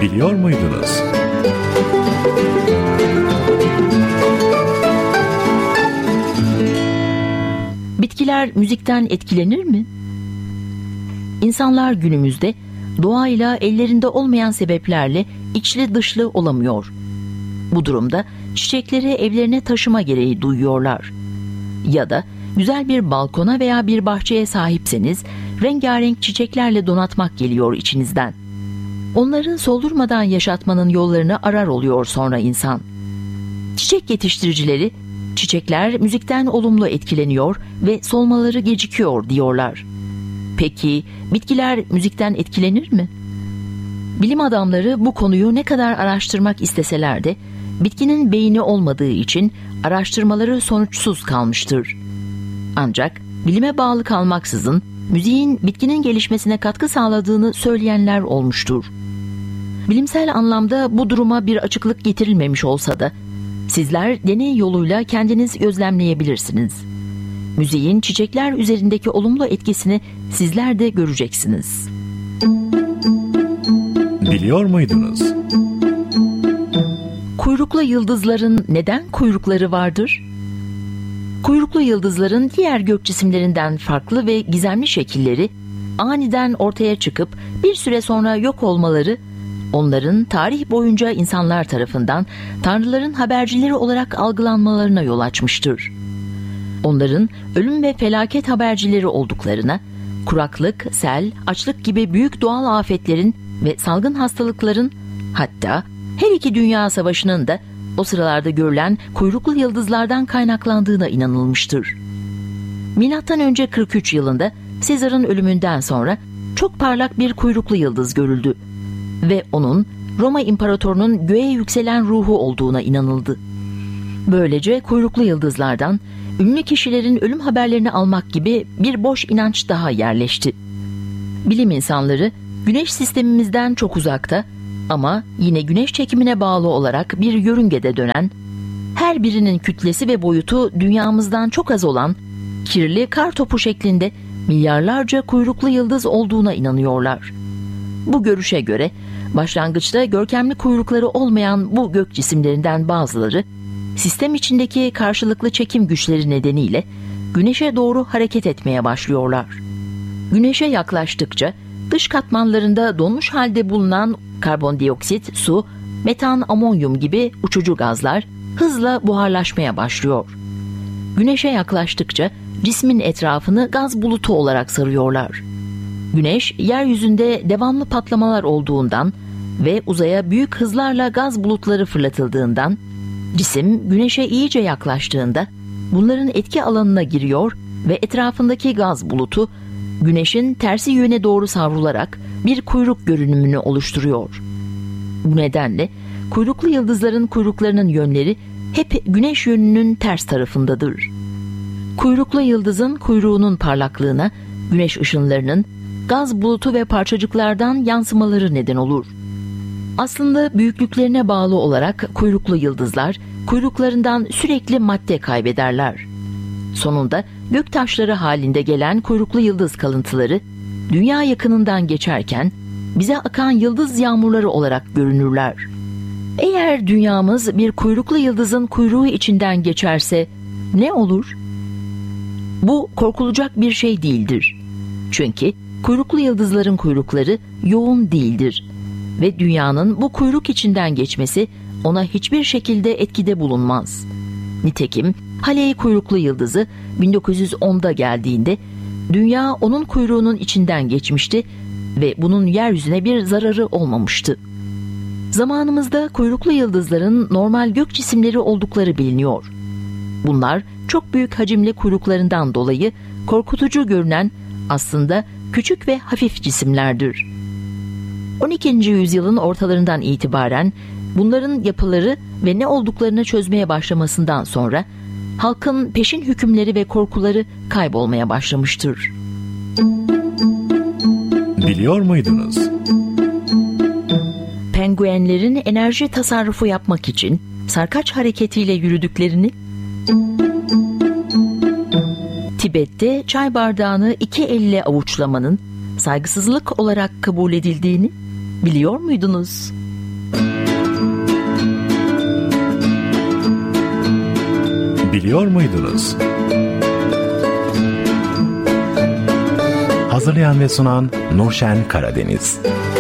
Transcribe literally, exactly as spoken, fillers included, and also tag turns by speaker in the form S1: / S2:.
S1: Biliyor muydunuz?
S2: Bitkiler müzikten etkilenir mi? İnsanlar günümüzde doğayla ellerinde olmayan sebeplerle içli dışlı olamıyor. Bu durumda çiçekleri evlerine taşıma gereği duyuyorlar. Ya da güzel bir balkona veya bir bahçeye sahipseniz rengarenk çiçeklerle donatmak geliyor içinizden. Onları soldurmadan yaşatmanın yollarını arar oluyor sonra insan. Çiçek yetiştiricileri, çiçekler müzikten olumlu etkileniyor ve solmaları gecikiyor diyorlar. Peki bitkiler müzikten etkilenir mi? Bilim adamları bu konuyu ne kadar araştırmak isteseler de bitkinin beyni olmadığı için araştırmaları sonuçsuz kalmıştır. Ancak bilime bağlı kalmaksızın müziğin bitkinin gelişmesine katkı sağladığını söyleyenler olmuştur. Bilimsel anlamda bu duruma bir açıklık getirilmemiş olsa da sizler deney yoluyla kendiniz gözlemleyebilirsiniz. Müziğin çiçekler üzerindeki olumlu etkisini sizler de göreceksiniz.
S1: Biliyor muydunuz?
S2: Kuyruklu yıldızların neden kuyrukları vardır? Kuyruklu yıldızların diğer gök cisimlerinden farklı ve gizemli şekilleri aniden ortaya çıkıp bir süre sonra yok olmaları, onların tarih boyunca insanlar tarafından tanrıların habercileri olarak algılanmalarına yol açmıştır. Onların ölüm ve felaket habercileri olduklarına, kuraklık, sel, açlık gibi büyük doğal afetlerin ve salgın hastalıkların, hatta her iki dünya savaşının da o sıralarda görülen kuyruklu yıldızlardan kaynaklandığına inanılmıştır. Milattan önce kırk üç yılında Sezar'ın ölümünden sonra çok parlak bir kuyruklu yıldız görüldü ve onun Roma İmparatorunun göğe yükselen ruhu olduğuna inanıldı. Böylece kuyruklu yıldızlardan ünlü kişilerin ölüm haberlerini almak gibi bir boş inanç daha yerleşti. Bilim insanları Güneş sistemimizden çok uzakta ama yine güneş çekimine bağlı olarak bir yörüngede dönen, her birinin kütlesi ve boyutu dünyamızdan çok az olan kirli kar topu şeklinde milyarlarca kuyruklu yıldız olduğuna inanıyorlar. Bu görüşe göre başlangıçta görkemli kuyrukları olmayan bu gök cisimlerinden bazıları sistem içindeki karşılıklı çekim güçleri nedeniyle güneşe doğru hareket etmeye başlıyorlar. Güneşe yaklaştıkça dış katmanlarında donmuş halde bulunan karbondioksit, su, metan, amonyum gibi uçucu gazlar hızla buharlaşmaya başlıyor. Güneşe yaklaştıkça cismin etrafını gaz bulutu olarak sarıyorlar. Güneş, yeryüzünde devamlı patlamalar olduğundan ve uzaya büyük hızlarla gaz bulutları fırlatıldığından, cisim güneşe iyice yaklaştığında bunların etki alanına giriyor ve etrafındaki gaz bulutu güneşin tersi yöne doğru savrularak bir kuyruk görünümünü oluşturuyor. Bu nedenle kuyruklu yıldızların kuyruklarının yönleri hep güneş yönünün ters tarafındadır. Kuyruklu yıldızın kuyruğunun parlaklığına güneş ışınlarının gaz bulutu ve parçacıklardan yansımaları neden olur. Aslında büyüklüklerine bağlı olarak kuyruklu yıldızlar kuyruklarından sürekli madde kaybederler. Sonunda göktaşları halinde gelen kuyruklu yıldız kalıntıları dünya yakınından geçerken bize akan yıldız yağmurları olarak görünürler. Eğer dünyamız bir kuyruklu yıldızın kuyruğu içinden geçerse ne olur? Bu korkulacak bir şey değildir. Çünkü kuyruklu yıldızların kuyrukları yoğun değildir ve dünyanın bu kuyruk içinden geçmesi ona hiçbir şekilde etkide bulunmaz. Nitekim Halley kuyruklu yıldızı bin dokuz yüz onda geldiğinde dünya onun kuyruğunun içinden geçmişti ve bunun yeryüzüne bir zararı olmamıştı. Zamanımızda kuyruklu yıldızların normal gök cisimleri oldukları biliniyor. Bunlar çok büyük hacimli kuyruklarından dolayı korkutucu görünen aslında küçük ve hafif cisimlerdir. on ikinci yüzyılın ortalarından itibaren bunların yapıları ve ne olduklarını çözmeye başlamasından sonra halkın peşin hükümleri ve korkuları kaybolmaya başlamıştır.
S1: Biliyor muydunuz?
S2: Penguenlerin enerji tasarrufu yapmak için sarkaç hareketiyle yürüdüklerini, Tibet'te çay bardağını iki elle avuçlamanın saygısızlık olarak kabul edildiğini biliyor muydunuz?
S1: Biliyor muydunuz? Hazırlayan ve sunan Nurşen Karadeniz.